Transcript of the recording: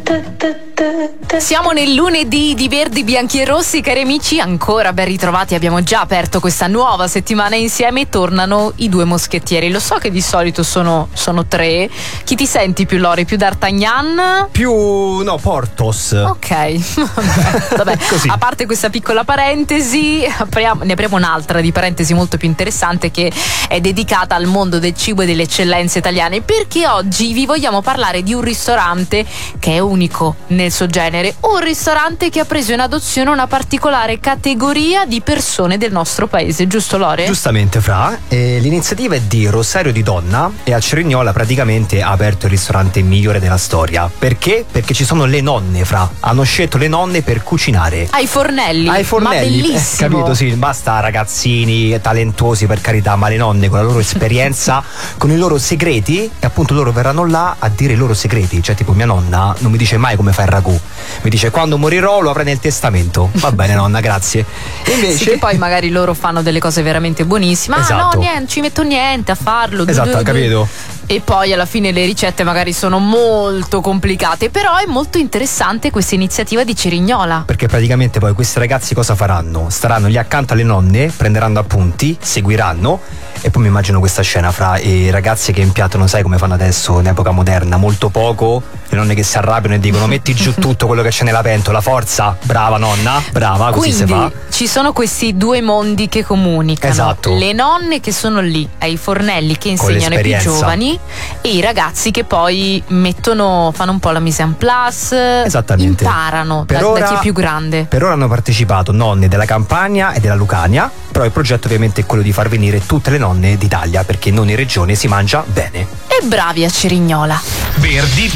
Siamo nel lunedì di Verdi, Bianchi e Rossi, cari amici, ancora ben ritrovati. Abbiamo già aperto questa nuova settimana insieme. Tornano i due moschettieri. Lo so che di solito sono tre. Chi ti senti più, Lori? Più D'Artagnan? Porthos. Ok. Vabbè. Così. A parte questa piccola parentesi, ne apriamo un'altra di parentesi molto più interessante, che è dedicata al mondo del cibo e delle eccellenze italiane, perché oggi vi vogliamo parlare di un ristorante che è unico nel suo genere, un ristorante che ha preso in adozione una particolare categoria di persone del nostro paese, giusto, Lore? Giustamente, Fra. L'iniziativa è di Rosario di Donna e a Cerignola praticamente ha aperto il ristorante migliore della storia. Perché? Perché ci sono le nonne, Fra. Hanno scelto le nonne per cucinare. Ai fornelli. Ma bellissimo. Capito, sì, basta ragazzini talentuosi, per carità, ma le nonne con la loro esperienza, con i loro segreti, e appunto loro verranno là a dire i loro segreti. Cioè, tipo, mia nonna non mi dice mai come fa il ragù, mi dice quando morirò lo avrai nel testamento. Va bene, nonna, grazie. E invece sì, che poi magari loro fanno delle cose veramente buonissime. Esatto. No, niente, ci metto niente a farlo. Esatto, capito? E poi alla fine le ricette magari sono molto complicate. Però è molto interessante questa iniziativa di Cerignola, perché praticamente poi questi ragazzi cosa faranno? Staranno lì accanto alle nonne, prenderanno appunti, seguiranno. E poi mi immagino questa scena fra i ragazzi che impiantano, sai come fanno adesso in epoca moderna, molto poco, le nonne che si arrabbiano e dicono metti giù tutto quello che c'è nella pentola, forza, brava nonna, brava, così si fa. Ci sono questi due mondi che comunicano. Esatto. Le nonne che sono lì ai fornelli che insegnano ai più giovani, e i ragazzi che poi fanno un po' la mise en place. Esattamente. Imparano da chi è più grande. Per ora hanno partecipato nonne della Campania e della Lucania, però il progetto ovviamente è quello di far venire tutte le nonne d'Italia, perché in ogni regione si mangia bene. E bravi a Cerignola. Verdi,